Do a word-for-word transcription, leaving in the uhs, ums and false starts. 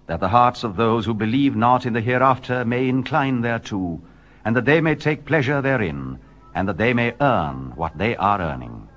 that the hearts of those who believe not in the hereafter may incline thereto, and that they may take pleasure therein, and that they may earn what they are earning.